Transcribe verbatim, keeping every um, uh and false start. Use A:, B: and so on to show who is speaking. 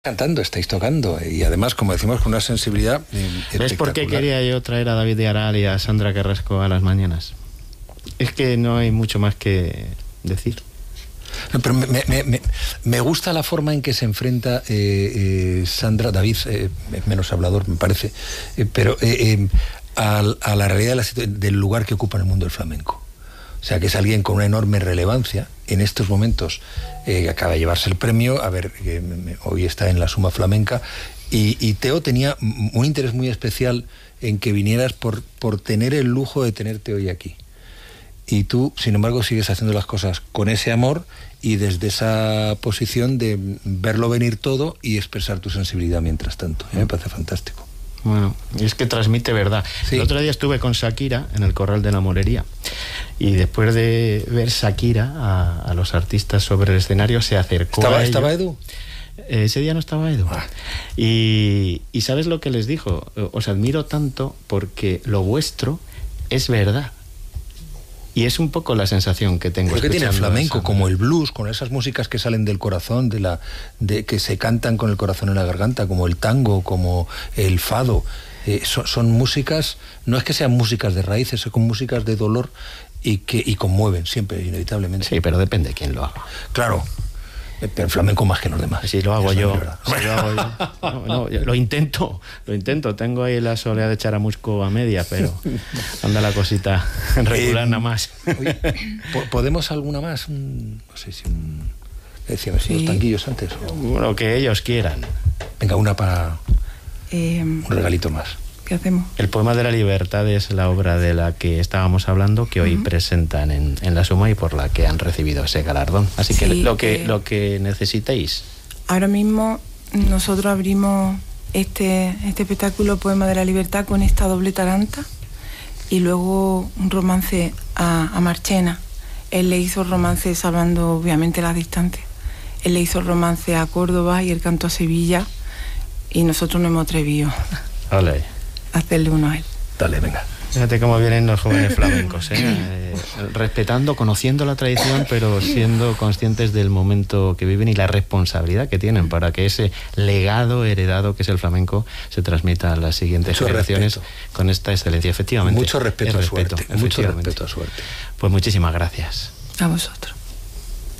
A: Cantando, estáis tocando y además, como decimos, con una sensibilidad espectacular.
B: ¿Ves por qué quería yo traer a David de Aral y a Sandra Carrasco a las mañanas? Es que no hay mucho más que decir.
A: No, pero me, me, me, me gusta la forma en que se enfrenta eh, eh, Sandra, David, eh, menos hablador me parece, eh, pero eh, eh, a, a la realidad de la, del lugar que ocupa en el mundo del flamenco. O sea, que es alguien con una enorme relevancia. En estos momentos eh, acaba de llevarse el premio, a ver, eh, me, hoy está en la Suma Flamenca, y, y Teo tenía un interés muy especial en que vinieras por, por tener el lujo de tenerte hoy aquí. Y tú, sin embargo, sigues haciendo las cosas con ese amor y desde esa posición de verlo venir todo y expresar tu sensibilidad mientras tanto. ¿eh? Me parece fantástico.
B: Bueno, y es que transmite verdad. Sí. El otro día estuve con Shakira en el Corral de la Morería y después de ver Shakira a, a los artistas sobre el escenario se acercó
A: ¿Estaba,
B: a ellos.
A: ¿Estaba Edu?
B: Ese día no estaba Edu.
A: Ah.
B: Y, y ¿sabes lo que les dijo? Os admiro tanto porque lo vuestro es verdad. Y es un poco la sensación que tengo.
A: Es que tiene el flamenco, como el blues, con esas músicas que salen del corazón, de la, de que se cantan con el corazón en la garganta, como el tango, como el fado. Eh, son, son músicas, no es que sean músicas de raíces, son músicas de dolor y que y conmueven siempre, inevitablemente.
B: Sí, pero depende de quién lo haga.
A: Claro. Pero el flamenco más que los demás.
B: Si lo hago yo, si lo hago yo. No, no, yo lo intento, lo intento. Tengo ahí la soledad de Charamusco a media, pero anda la cosita regular eh, nada más.
A: Oye, ¿podemos alguna más? No sé si un... Decíamos, sí. Los tanquillos antes. O...
B: Lo que ellos quieran.
A: Venga, una para...
C: Eh,
A: un regalito más.
C: ¿Qué hacemos?
B: El Poema de la Libertad es la obra de la que estábamos hablando, que hoy uh-huh. presentan en, en la Suma y por la que han recibido ese galardón. Así que sí, lo que eh, lo que necesitéis.
C: Ahora mismo nosotros abrimos este, este espectáculo Poema de la Libertad con esta doble taranta y luego un romance a, a Marchena. Él le hizo el romance salvando obviamente las distancias. Él le hizo el romance a Córdoba y el canto a Sevilla y nosotros no hemos atrevido.
B: Vale.
C: Hacerle uno a él.
A: Dale, venga.
B: Fíjate cómo vienen los jóvenes flamencos, ¿eh? Eh, respetando, conociendo la tradición, pero siendo conscientes del momento que viven y la responsabilidad que tienen para que ese legado heredado que es el flamenco se transmita a las siguientes mucho generaciones respeto. Con esta excelencia, efectivamente.
A: Mucho respeto a
B: respeto,
A: suerte. Mucho respeto a suerte.
B: Pues muchísimas gracias.
C: A vosotros.